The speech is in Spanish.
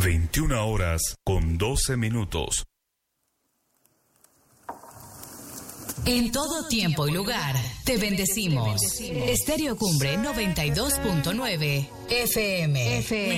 21:12. En todo tiempo y lugar, te bendecimos. Estéreo Cumbre 92.9 FM.